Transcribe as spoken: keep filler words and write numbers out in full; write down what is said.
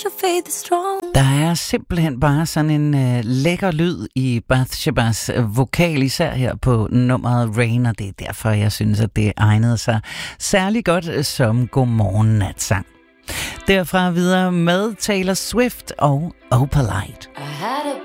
'cause your faith is strong. Der er simpelthen bare sådan en øh, lækker lyd i Bathshebas øh, vokal, især her på nummeret Rain, og det er derfor, jeg synes, at det egnede sig særlig godt øh, som godmorgen-natsang. Derfra videre med Taylor Swift og Opalite. I had a